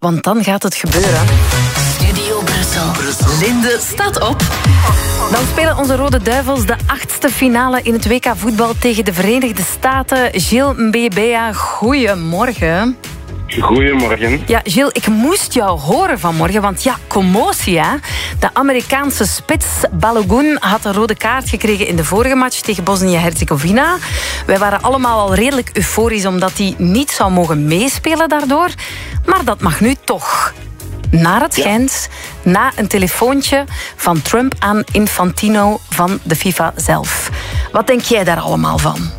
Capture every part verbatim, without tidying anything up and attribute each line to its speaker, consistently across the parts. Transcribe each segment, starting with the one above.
Speaker 1: want dan gaat het gebeuren.
Speaker 2: Studio Brussel. Brussel. Linde staat op.
Speaker 1: Dan spelen onze Rode Duivels de achtste finale in het W K voetbal tegen de Verenigde Staten. Gilles Mbebea, goeiemorgen.
Speaker 3: Goedemorgen.
Speaker 1: Ja, Gilles, ik moest jou horen vanmorgen, want ja, commotie, hè. De Amerikaanse spits Balogun had een rode kaart gekregen in de vorige match tegen Bosnië-Herzegovina. Wij waren allemaal al redelijk euforisch omdat hij niet zou mogen meespelen daardoor. Maar dat mag nu toch. Naar het schijnt, ja. Na een telefoontje van Trump aan Infantino van de FIFA zelf. Wat denk jij daar allemaal van?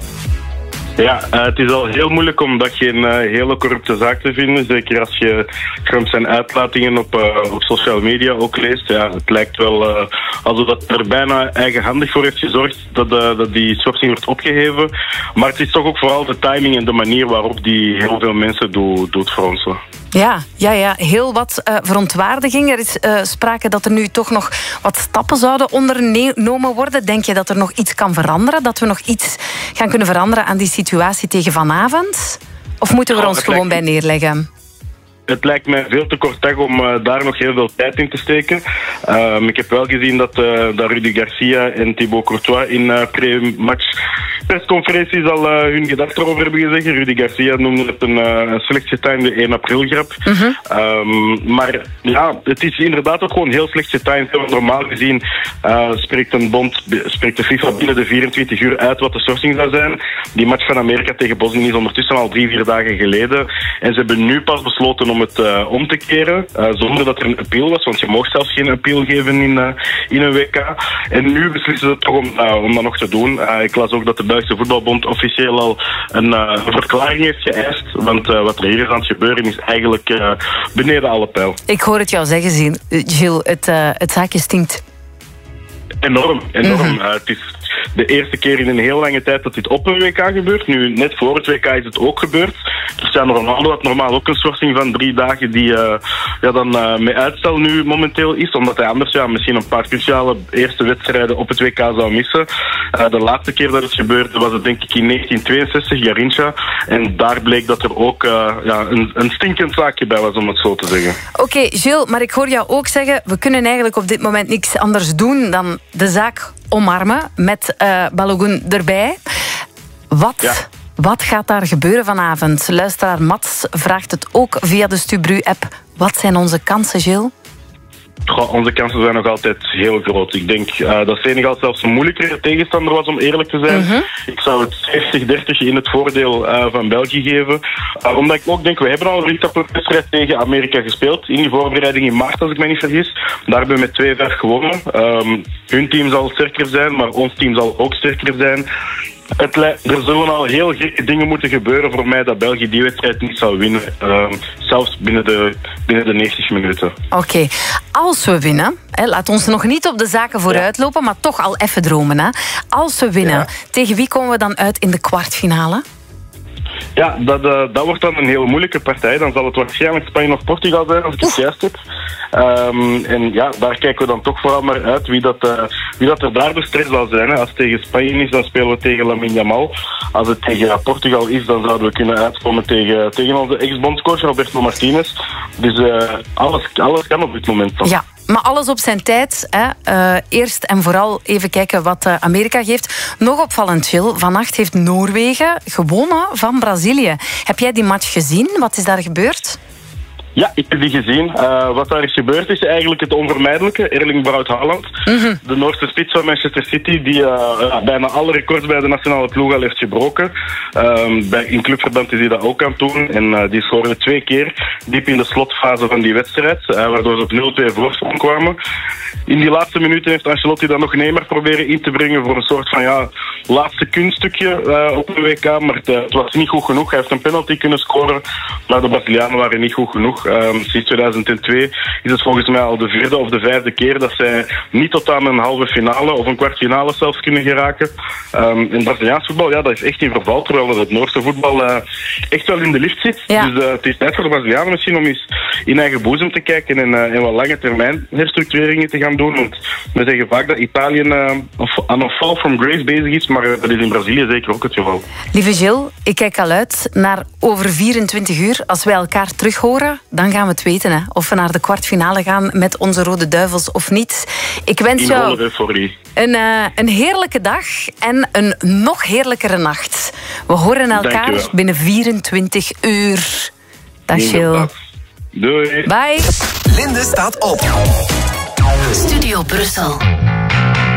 Speaker 3: Ja, uh, het is al heel moeilijk om dat geen uh, hele corrupte zaak te vinden. Zeker als je Trump zijn uitlatingen op, uh, op social media ook leest. Ja, het lijkt wel uh, alsof dat er bijna eigenhandig voor heeft gezorgd dat, uh, dat die schorsing wordt opgeheven. Maar het is toch ook vooral de timing en de manier waarop die heel veel mensen do, doet fronsen.
Speaker 1: Ja, ja, ja, heel wat uh, verontwaardiging. Er is uh, sprake dat er nu toch nog wat stappen zouden ondernomen worden. Denk je dat er nog iets kan veranderen? Dat we nog iets gaan kunnen veranderen aan die situatie tegen vanavond? Of moeten we er ons oh, gewoon lijkt... bij neerleggen?
Speaker 3: Het lijkt mij veel te kort dag om uh, daar nog heel veel tijd in te steken. Um, ik heb wel gezien dat, uh, dat Rudy Garcia en Thibaut Courtois in uh, pre-match persconferenties al uh, hun gedachten erover hebben gezegd. Rudy Garcia noemde het een, uh, een slecht getimede één april grap. Uh-huh. Um, maar ja, het is inderdaad ook gewoon heel slecht getimed. Normaal gezien uh, spreekt een bond, spreekt de FIFA binnen de vierentwintig uur uit wat de sorsing zou zijn. Die match van Amerika tegen Bosnië is ondertussen al drie, vier dagen geleden. En ze hebben nu pas besloten om het uh, om te keren, uh, zonder dat er een appeal was, want je mag zelfs geen appeal geven in, uh, in een W K. En nu beslissen ze toch om, uh, om dat nog te doen. Uh, ik las ook dat de Belgische Voetbalbond officieel al een, uh, een verklaring heeft geëist, want uh, wat er hier is aan het gebeuren is eigenlijk uh, beneden alle pijl.
Speaker 1: Ik hoor het jou zeggen, Gilles, het, uh, het zaakje stinkt.
Speaker 3: Enorm, enorm. Mm-hmm. Uh, het is de eerste keer in een heel lange tijd dat dit op een W K gebeurt. Nu, net voor het W K is het ook gebeurd. Cristiano Ronaldo had normaal ook een schorsing van drie dagen die uh, ja, dan uh, met uitstel nu momenteel is. Omdat hij anders ja, misschien een paar cruciale eerste wedstrijden op het W K zou missen. Uh, de laatste keer dat het gebeurde was het denk ik in negentien tweeënzestig, Garincha. En daar bleek dat er ook uh, ja, een, een stinkend zaakje bij was, om het zo te zeggen.
Speaker 1: Oké, okay, Gilles, maar ik hoor jou ook zeggen, we kunnen eigenlijk op dit moment niks anders doen dan de zaak omarmen met uh, Balogun erbij. Wat, ja. wat gaat daar gebeuren vanavond? Luisteraar Mats vraagt het ook via de Stubru-app. Wat zijn onze kansen, Gilles?
Speaker 3: Goh, onze kansen zijn nog altijd heel groot. Ik denk uh, dat Senegal zelfs een moeilijkere tegenstander was, om eerlijk te zijn. Uh-huh. Ik zou het zeventig dertig in het voordeel uh, van België geven. Uh, omdat ik ook denk, we hebben al een wedstrijd tegen Amerika gespeeld. In die voorbereiding in maart, als ik me niet vergis. Daar hebben we met twee vijf gewonnen. Um, hun team zal sterker zijn, maar ons team zal ook sterker zijn. Het er zullen al heel gekke dingen moeten gebeuren voor mij dat België die wedstrijd niet zou winnen. Uh, zelfs binnen de, binnen de negentig minuten.
Speaker 1: Oké, okay. Als we winnen, hè, laat ons nog niet op de zaken vooruitlopen, ja. maar toch al even dromen. Hè. Als we winnen, ja. tegen wie komen we dan uit in de kwartfinale?
Speaker 3: Ja, dat, uh, dat wordt dan een heel moeilijke partij. Dan zal het waarschijnlijk Spanje of Portugal zijn, als ik het juist heb. Um, en ja, daar kijken we dan toch vooral maar uit wie dat, uh, wie dat er daar de stress zal zijn. Hè. Als het tegen Spanje is, dan spelen we tegen Lamine Yamal. Als het tegen Portugal is, dan zouden we kunnen uitkomen tegen, tegen onze ex-bondscoach Roberto Martinez. Dus uh, alles, alles kan op dit moment dan.
Speaker 1: Ja. Maar alles op zijn tijd. Hè. Uh, eerst en vooral even kijken wat uh, Amerika geeft. Nog opvallend, Gilles. Vannacht heeft Noorwegen gewonnen van Brazilië. Heb jij die match gezien? Wat is daar gebeurd?
Speaker 3: Ja, ik heb die gezien. Uh, wat daar is gebeurd is eigenlijk het onvermijdelijke. Erling Braut Haaland, mm-hmm. de Noorse spits van Manchester City, die uh, bijna alle records bij de nationale ploeg al heeft gebroken. Uh, bij, in clubverband is hij dat ook aan het doen. En uh, die scoorde twee keer diep in de slotfase van die wedstrijd, uh, waardoor ze op nul twee voorsprong kwamen. In die laatste minuten heeft Ancelotti dan nog Neymar proberen in te brengen voor een soort van ja, laatste kunststukje uh, op de W K, maar het, uh, het was niet goed genoeg. Hij heeft een penalty kunnen scoren, maar de Brazilianen waren niet goed genoeg. Um, sinds tweeduizend twee is het volgens mij al de vierde of de vijfde keer dat zij niet tot aan een halve finale of een kwartfinale zelfs kunnen geraken. Um, en Braziliaans voetbal, ja, dat is echt in verval, terwijl het Noorse voetbal uh, echt wel in de lift zit. Ja. Dus uh, het is tijd voor de Brazilianen misschien om eens in eigen boezem te kijken en, uh, en wat lange termijn herstructureringen te gaan doen. Want we zeggen vaak dat Italië uh, aan een fall from grace bezig is, maar uh, dat is in Brazilië zeker ook het geval.
Speaker 1: Lieve Gilles, ik kijk al uit naar over vierentwintig uur, als wij elkaar terug horen dan gaan we het weten. Hè, of we naar de kwartfinale gaan met onze Rode Duivels of niet. Ik wens
Speaker 3: In
Speaker 1: jou
Speaker 3: euforie.
Speaker 1: een, uh, een heerlijke dag en een nog heerlijkere nacht. We horen elkaar binnen vierentwintig uur. Dag Gilles.
Speaker 3: Doei.
Speaker 1: Bye.
Speaker 4: Linde staat op.
Speaker 2: Studio Brussel.